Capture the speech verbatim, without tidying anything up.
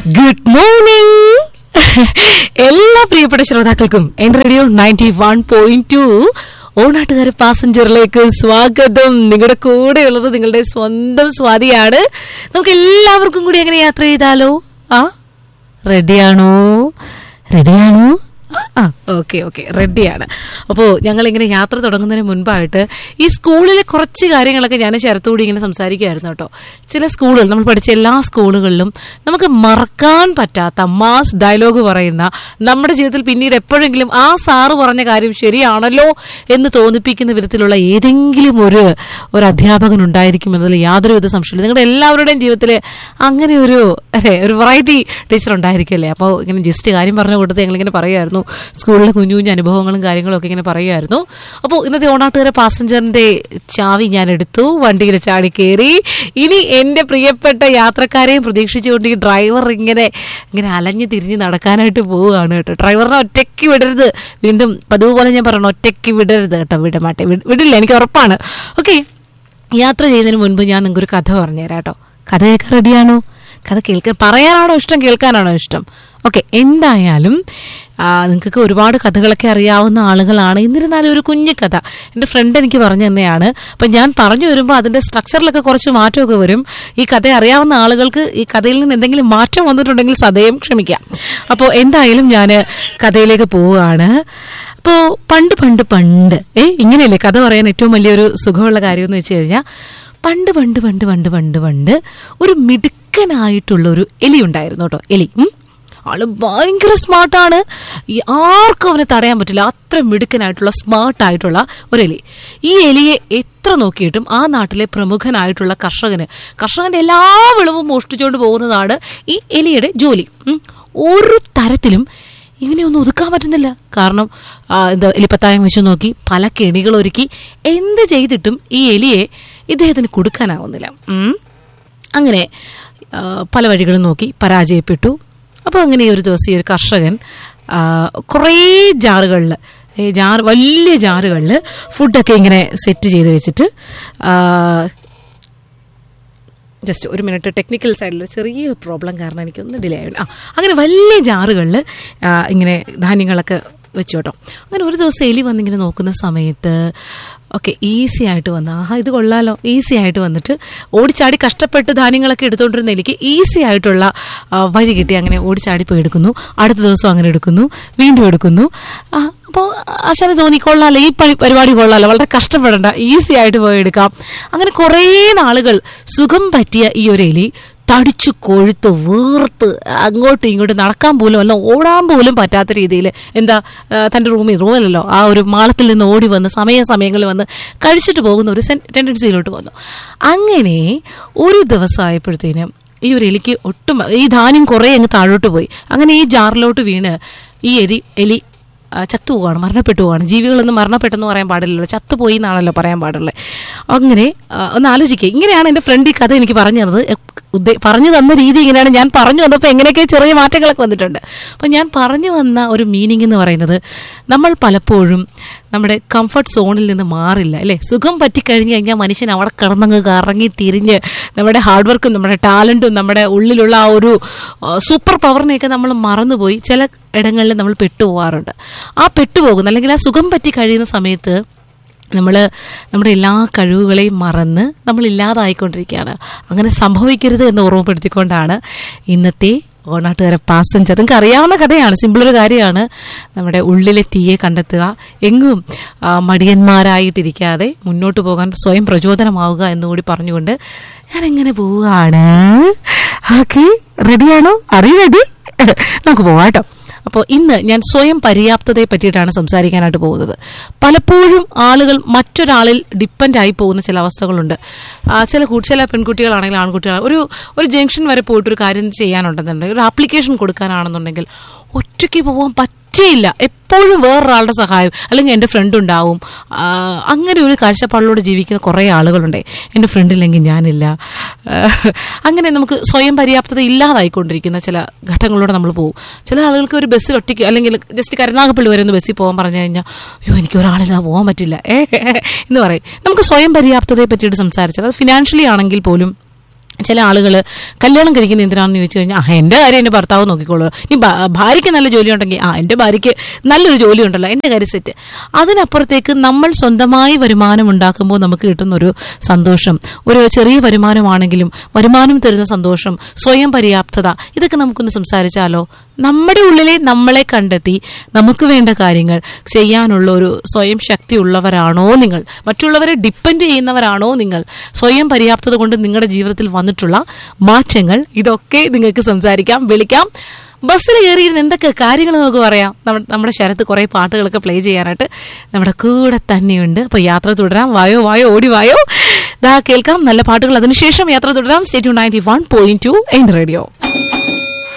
Good morning എല്ലാ പ്രിയപ്പെട്ട ശ്രോതാക്കൾക്കും എന്റെ radio ninety one point two ഓണാട്ടുകാര പാസഞ്ചറിലേക്ക് സ്വാഗതം. നിങ്ങളുടെ കൂടെയുള്ളത് നിങ്ങളുടെ സ്വന്തം സ്വാതിയാണ്. നമുക്ക് എല്ലാവർക്കും കൂടി അങ്ങനെ യാത്ര ചെയ്താലോ? ആ റെഡിയാണോ? റെഡിയാണോ? ആ ഓക്കെ ഓക്കെ റെഡിയാണ്. അപ്പോൾ ഞങ്ങളിങ്ങനെ യാത്ര തുടങ്ങുന്നതിന് മുൻപായിട്ട് ഈ സ്കൂളിലെ കുറച്ച് കാര്യങ്ങളൊക്കെ ഞാൻ ശരത്തോടി ഇങ്ങനെ സംസാരിക്കുമായിരുന്നു കേട്ടോ. ചില സ്കൂളുകൾ, നമ്മൾ പഠിച്ച എല്ലാ സ്കൂളുകളിലും നമുക്ക് മറക്കാൻ പറ്റാത്ത മാസ് ഡയലോഗ് പറയുന്ന, നമ്മുടെ ജീവിതത്തിൽ പിന്നീട് എപ്പോഴെങ്കിലും ആ സാറ് പറഞ്ഞ കാര്യം ശരിയാണല്ലോ എന്ന് തോന്നിപ്പിക്കുന്ന വിധത്തിലുള്ള ഏതെങ്കിലും ഒരു ഒരു അധ്യാപകൻ ഉണ്ടായിരിക്കുമെന്നതിൽ യാതൊരുവിധ സംശയമില്ല. നിങ്ങളുടെ എല്ലാവരുടെയും ജീവിതത്തിൽ അങ്ങനെ ഒരു അല്ലേ ഒരു വെറൈറ്റി ടീച്ചർ ഉണ്ടായിരിക്കല്ലേ. അപ്പോൾ ഇങ്ങനെ ജസ്റ്റ് കാര്യം പറഞ്ഞ കൂട്ടത്തിൽ ഞങ്ങളിങ്ങനെ പറയുമായിരുന്നു, സ്കൂളിലെ കുഞ്ഞു കുഞ്ഞു അനുഭവങ്ങളും കാര്യങ്ങളും ഒക്കെ ഇങ്ങനെ പറയുമായിരുന്നു. അപ്പോൾ ഇന്നത്തെ ഓണാട്ടുകാര പാസഞ്ചറിന്റെ ചാവി ഞാൻ എടുത്തു, വണ്ടിയിൽ ചാടി കയറി. ഇനി എൻ്റെ പ്രിയപ്പെട്ട യാത്രക്കാരെയും പ്രതീക്ഷിച്ചുകൊണ്ട് ഈ ഡ്രൈവർ ഇങ്ങനെ ഇങ്ങനെ അലഞ്ഞു തിരിഞ്ഞ് നടക്കാനായിട്ട് പോവുകയാണ് കേട്ടോ. ഡ്രൈവറിനെ ഒറ്റയ്ക്ക് വിടരുത്, വീണ്ടും പതിവ് പോലെ ഞാൻ പറഞ്ഞു, ഒറ്റയ്ക്ക് വിടരുത് കേട്ടോ. വിടമാട്ടെ, വിടില്ല, എനിക്ക് ഉറപ്പാണ്. ഓക്കെ, യാത്ര ചെയ്യുന്നതിന് മുൻപ് ഞാൻ നിങ്ങൾക്കൊരു കഥ പറഞ്ഞുതരാം കേട്ടോ. കഥ കേൾക്കാൻ റെഡിയാണോ? കഥ കേൾക്കാൻ പറയാനാണോ ഇഷ്ടം, കേൾക്കാനാണോ ഇഷ്ടം? ഓക്കെ, എന്തായാലും നിങ്ങൾക്ക് ഒരുപാട് കഥകളൊക്കെ അറിയാവുന്ന ആളുകളാണ്. എന്നിരുന്നാലും ഒരു കുഞ്ഞു കഥ എൻ്റെ ഫ്രണ്ട് എനിക്ക് പറഞ്ഞു തന്നെയാണ്. അപ്പം ഞാൻ പറഞ്ഞു വരുമ്പോൾ അതിൻ്റെ സ്ട്രക്ചറിലൊക്കെ കുറച്ച് മാറ്റമൊക്കെ വരും. ഈ കഥ അറിയാവുന്ന ആളുകൾക്ക് ഈ കഥയിൽ നിന്ന് എന്തെങ്കിലും മാറ്റം വന്നിട്ടുണ്ടെങ്കിൽ സദയം ക്ഷമിക്കാം. അപ്പോൾ എന്തായാലും ഞാൻ കഥയിലേക്ക് പോവുകയാണ്. അപ്പോൾ പണ്ട് പണ്ട് പണ്ട് ഏ ഇങ്ങനെയല്ലേ കഥ പറയാൻ ഏറ്റവും വലിയൊരു സുഖമുള്ള കാര്യം എന്ന് വെച്ച് കഴിഞ്ഞാൽ, പണ്ട് പണ്ട് പണ്ട് പണ്ട് പണ്ട് പണ്ട് ഒരു മിടുക്കനായിട്ടുള്ള ഒരു എലി ഉണ്ടായിരുന്നു കേട്ടോ. എലി ആള് ഭയങ്കര സ്മാർട്ടാണ്, ആർക്കും അവനെ തടയാൻ പറ്റില്ല, അത്ര മിടുക്കനായിട്ടുള്ള സ്മാർട്ടായിട്ടുള്ള ഒരു എലി. ഈ എലിയെ എത്ര നോക്കിയിട്ടും ആ നാട്ടിലെ പ്രമുഖനായിട്ടുള്ള കർഷകന് കർഷകന്റെ എല്ലാ വിളവും മോഷ്ടിച്ചുകൊണ്ട് പോകുന്നതാണ് ഈ എലിയുടെ ജോലി. ഒരു തരത്തിലും ഇവനെ ഒന്നും ഒതുക്കാൻ പറ്റുന്നില്ല. കാരണം എന്താ, എലിപ്പത്തായം വെച്ച് നോക്കി, പല കെണികൾ ഒരുക്കി, എന്ത് ചെയ്തിട്ടും ഈ എലിയെ ഇദ്ദേഹത്തിന് കൊടുക്കാനാവുന്നില്ല. അങ്ങനെ പല വഴികളും നോക്കി പരാജയപ്പെട്ടു. അപ്പോൾ അങ്ങനെ ഒരു ദിവസം ഈ ഒരു കർഷകൻ കുറേ ജാറുകളിൽ ജാർ വലിയ ജാറുകളിൽ ഫുഡൊക്കെ ഇങ്ങനെ സെറ്റ് ചെയ്ത് വെച്ചിട്ട്, ജസ്റ്റ് ഒരു മിനിറ്റ്, ടെക്നിക്കൽ സൈഡിൽ ചെറിയ പ്രോബ്ലം കാരണം എനിക്കൊന്ന് ഡിലേ ആയിരുന്നു. ആ അങ്ങനെ വലിയ ജാറുകളിൽ ഇങ്ങനെ ധാന്യങ്ങളൊക്കെ വെച്ചു കേട്ടോ. അങ്ങനെ ഒരു ദിവസം എലി വന്നിങ്ങനെ നോക്കുന്ന സമയത്ത് ഓക്കെ ഈസി ആയിട്ട് വന്ന്, ആഹാ ഇത് കൊള്ളാലോ, ഈസി ആയിട്ട് വന്നിട്ട് ഓടിച്ചാടി കഷ്ടപ്പെട്ട് ധാന്യങ്ങളൊക്കെ എടുത്തുകൊണ്ടിരുന്ന എനിക്ക് ഈസി ആയിട്ടുള്ള വഴി കിട്ടി. അങ്ങനെ ഓടിച്ചാടി പോയി എടുക്കുന്നു. അടുത്ത ദിവസം അങ്ങനെ എടുക്കുന്നു, വീണ്ടും എടുക്കുന്നു. അപ്പോൾ ആശാന് തോന്നി, കൊള്ളാലോ ഈ പണി പരിപാടി കൊള്ളാലോ, വളരെ കഷ്ടപ്പെടണ്ട, ഈസി ആയിട്ട് പോയി എടുക്കാം. അങ്ങനെ കുറേ നാളുകൾ സുഖം പറ്റിയ ഈ ഒരു എലി തടിച്ചു കൊഴുത്ത് വീർത്ത് അങ്ങോട്ടും ഇങ്ങോട്ടും നടക്കാൻ പോലും അല്ല ഓടാൻ പോലും പറ്റാത്ത രീതിയിൽ, എന്താ തൻ്റെ റൂമിൽ റൂമിലല്ലോ ആ ഒരു മാളത്തിൽ നിന്ന് ഓടി വന്ന് സമയാസമയങ്ങളിൽ വന്ന് കഴിച്ചിട്ട് പോകുന്ന ഒരു ടെൻഡൻസിയിലോട്ട് വന്നു. അങ്ങനെ ഒരു ദിവസമായപ്പോഴത്തേനും ഈ ഒരു എലിക്ക് ഒട്ടും ഈ ധാന്യം കുറേ അങ്ങ് താഴോട്ട് പോയി. അങ്ങനെ ഈ ജാറിലോട്ട് വീണ് ഈ എലി എലി ചത്തുപോവാണ്, മരണപ്പെട്ടു പോവാണ്. ജീവികളൊന്നും മരണപ്പെട്ടെന്ന് പറയാൻ പാടില്ലല്ലോ, ചത്തുപോയി എന്നാണല്ലോ പറയാൻ പാടുള്ളത്. അങ്ങനെ ഒന്ന് ആലോചിക്കുക. ഇങ്ങനെയാണ് എൻ്റെ ഫ്രണ്ട് ഈ കഥ എനിക്ക് പറഞ്ഞു തന്നത്. പറഞ്ഞു തന്ന രീതി ഇങ്ങനെയാണ്. ഞാൻ പറഞ്ഞു വന്നപ്പോൾ എങ്ങനെയൊക്കെ ചെറിയ മാറ്റങ്ങളൊക്കെ വന്നിട്ടുണ്ട്. അപ്പം ഞാൻ പറഞ്ഞു വന്ന ഒരു മീനിങ് എന്ന് പറയുന്നത്, നമ്മൾ പലപ്പോഴും നമ്മുടെ കംഫർട്ട് സോണിൽ നിന്ന് മാറില്ല അല്ലേ. സുഖം പറ്റിക്കഴിഞ്ഞ് കഴിഞ്ഞാൽ മനുഷ്യൻ അവിടെ കിടന്നങ്ങ് കറങ്ങി തിരിഞ്ഞ് നമ്മുടെ ഹാർഡ് വർക്കും നമ്മുടെ ടാലൻറ്റും നമ്മുടെ ഉള്ളിലുള്ള ആ ഒരു സൂപ്പർ പവറിനെയൊക്കെ നമ്മൾ മറന്നുപോയി ചില ഇടങ്ങളിൽ നമ്മൾ പെട്ടുപോകാറുണ്ട്. ആ പെട്ടുപോകുന്ന അല്ലെങ്കിൽ ആ സുഖം പറ്റി കഴിയുന്ന സമയത്ത് നമ്മൾ നമ്മുടെ എല്ലാ കഴിവുകളെയും മറന്ന് നമ്മൾ ഇല്ലാതായിക്കൊണ്ടിരിക്കുകയാണ്. അങ്ങനെ സംഭവിക്കരുത് എന്ന് ഓർമ്മപ്പെടുത്തിക്കൊണ്ടാണ് ഇന്നത്തെ ഓണാട്ടുകാര പാസഞ്ചർ. നിങ്ങൾക്ക് അറിയാവുന്ന കഥയാണ്, സിമ്പിളൊരു കാര്യമാണ്. നമ്മുടെ ഉള്ളിലെ തീയെ കണ്ടെത്തുക, എങ്ങും മടിയന്മാരായിട്ടിരിക്കാതെ മുന്നോട്ട് പോകാൻ സ്വയം പ്രചോദനമാവുക എന്നുകൂടി പറഞ്ഞുകൊണ്ട് ഞാൻ എങ്ങനെ പോവുകയാണ്. ഓക്കെ, റെഡിയാണോ? അറിയ റെഡി? നമുക്ക് പോവാം കേട്ടോ. അപ്പോൾ ഇന്ന് ഞാൻ സ്വയം പര്യാപ്തതയെ പറ്റിയിട്ടാണ് സംസാരിക്കാനായിട്ട് പോകുന്നത്. പലപ്പോഴും ആളുകൾ മറ്റൊരാളിൽ ഡിപ്പെൻഡായി പോകുന്ന ചില അവസ്ഥകളുണ്ട്. ചില ചില പെൺകുട്ടികളാണെങ്കിൽ ആൺകുട്ടികൾ ഒരു ഒരു ജംഗ്ഷൻ വരെ പോയിട്ട് ഒരു കാര്യം ചെയ്യാനുണ്ടെന്നുണ്ടെങ്കിൽ, ഒരു ആപ്ലിക്കേഷൻ കൊടുക്കാനാണെന്നുണ്ടെങ്കിൽ ഒറ്റയ്ക്ക് പോകാൻ പറ്റില്ല. എപ്പോഴും വേറൊരാളുടെ സഹായം, അല്ലെങ്കിൽ എൻ്റെ ഫ്രണ്ട് ഉണ്ടാവും. അങ്ങനെ ഒരു കാഴ്ചപ്പാടിലൂടെ ജീവിക്കുന്ന കുറേ ആളുകളുണ്ട്. എൻ്റെ ഫ്രണ്ടില്ലെങ്കിൽ ഞാനില്ല. അങ്ങനെ നമുക്ക് സ്വയം പര്യാപ്തത ഇല്ലാതായിക്കൊണ്ടിരിക്കുന്ന ചില ഘട്ടങ്ങളിലൂടെ നമ്മൾ പോകും. ചില ആളുകൾക്ക് ഒരു ബസ്സിൽ ഒറ്റയ്ക്ക്, അല്ലെങ്കിൽ ജസ്റ്റ് കരുനാഗപ്പള്ളി വരെ ഒന്ന് ബസ്സിൽ പോകാൻ പറഞ്ഞു കഴിഞ്ഞാൽ, അയ്യോ എനിക്ക് ഒരാളില്ലാതെ പോകാൻ പറ്റില്ല എന്ന് പറയും. നമുക്ക് സ്വയം പര്യാപ്തതയെ പറ്റിയിട്ട് സംസാരിച്ചാൽ അത് ഫിനാൻഷ്യലി ആണെങ്കിൽ പോലും ചില ആളുകൾ കല്യാണം കഴിക്കുന്ന എന്തിനാണെന്ന് ചോദിച്ചു കഴിഞ്ഞാൽ ആ എൻ്റെ കാര്യം എൻ്റെ ഭർത്താവ് നോക്കിക്കോളൂ, ഇനി ഭാര്യയ്ക്ക് നല്ല ജോലി ഉണ്ടെങ്കിൽ ആ എൻ്റെ ഭാര്യയ്ക്ക് നല്ലൊരു ജോലി ഉണ്ടല്ലോ, എൻ്റെ കാര്യം സെറ്റ്. അതിനപ്പുറത്തേക്ക് നമ്മൾ സ്വന്തമായി വരുമാനം ഉണ്ടാക്കുമ്പോൾ നമുക്ക് കിട്ടുന്ന ഒരു സന്തോഷം, ഒരു ചെറിയ വരുമാനമാണെങ്കിലും വരുമാനം തരുന്ന സന്തോഷം, സ്വയം പര്യാപ്തത, ഇതൊക്കെ നമുക്കൊന്ന് സംസാരിച്ചാലോ? നമ്മുടെ ഉള്ളിലെ നമ്മളെ കണ്ടെത്തി നമുക്ക് വേണ്ട കാര്യങ്ങൾ ചെയ്യാനുള്ള ഒരു സ്വയം ശക്തി ഉള്ളവരാണോ നിങ്ങൾ? മറ്റുള്ളവരെ ഡിപ്പെൻഡ് ചെയ്യുന്നവരാണോ നിങ്ങൾ? സ്വയം പര്യാപ്തത കൊണ്ട് നിങ്ങളുടെ ജീവിതത്തിൽ വന്നിട്ടുള്ള മാറ്റങ്ങൾ, ഇതൊക്കെ നിങ്ങൾക്ക് സംസാരിക്കാം, വിളിക്കാം. ബസ്സിൽ കയറിയിരുന്ന് എന്തൊക്കെ കാര്യങ്ങൾ നമുക്ക് പറയാം. നമ്മുടെ ശരത്ത് കുറേ പാട്ടുകളൊക്കെ പ്ലേ ചെയ്യാനായിട്ട് നമ്മുടെ കൂടെ തന്നെയുണ്ട്. അപ്പോൾ യാത്ര തുടരാം. വായോ വായോ ഓടി വായോ, ദാ കേൾക്കാം നല്ല പാട്ടുകൾ. അതിനുശേഷം യാത്ര തുടരാം. Stay tune ninety one point two N radio.